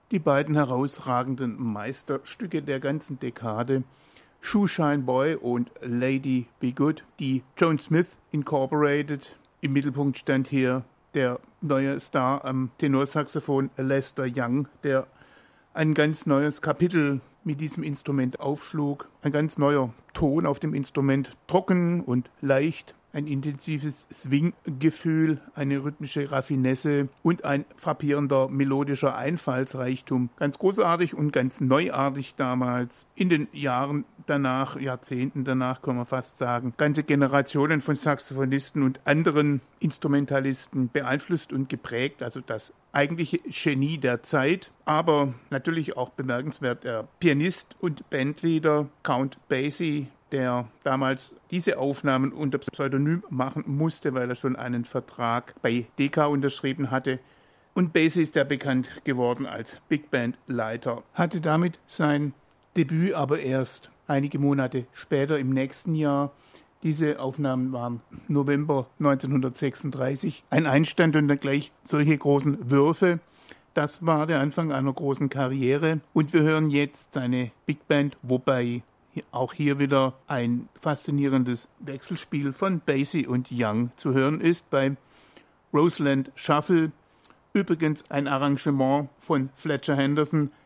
die beiden herausragenden Meisterstücke der ganzen Dekade, Shoeshine Boy und Lady Be Good, die Joan Smith Incorporated. Im Mittelpunkt stand hier der neue Star am Tenorsaxophon Lester Young, der ein ganz neues Kapitel mit diesem Instrument aufschlug. Ein ganz neuer Ton auf dem Instrument, trocken und leicht, ein intensives Swing-Gefühl, eine rhythmische Raffinesse und ein frappierender melodischer Einfallsreichtum. Ganz großartig und ganz neuartig damals. In den Jahren danach, Jahrzehnten danach, kann man fast sagen, ganze Generationen von Saxophonisten und anderen Instrumentalisten beeinflusst und geprägt. Also das eigentliche Genie der Zeit, aber natürlich auch bemerkenswert der Pianist und Bandleader Count Basie, der damals diese Aufnahmen unter Pseudonym machen musste, weil er schon einen Vertrag bei Decca unterschrieben hatte. Und Basie ist ja bekannt geworden als Big Band Leiter. Hatte damit sein Debüt aber erst einige Monate später im nächsten Jahr. Diese Aufnahmen waren November 1936. Ein Einstand und dann gleich solche großen Würfe. Das war der Anfang einer großen Karriere. Und wir hören jetzt seine Big Band, wobei auch hier wieder ein faszinierendes Wechselspiel von Basie und Young zu hören ist beim Roseland Shuffle. Übrigens ein Arrangement von Fletcher Henderson,